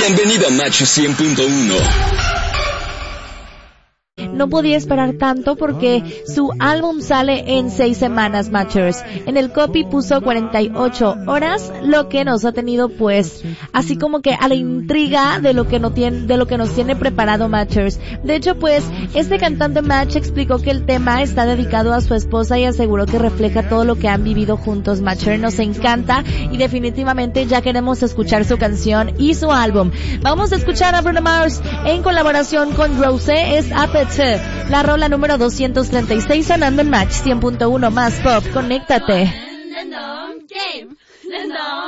Bienvenido a Match 100.1. No podía esperar tanto porque su álbum sale en 6 semanas, Matchers. En el copy puso 48 horas, lo que nos ha tenido pues así como que a la intriga de lo que nos tiene preparado Matchers. De hecho pues este cantante Match explicó que el tema está dedicado a su esposa y aseguró que refleja todo lo que han vivido juntos. Matchers, nos encanta y definitivamente ya queremos escuchar su canción y su álbum. Vamos a escuchar a Bruno Mars en colaboración con Rosé, es Appetite. La rola número 236 sonando en Match 100.1 más pop. Conéctate.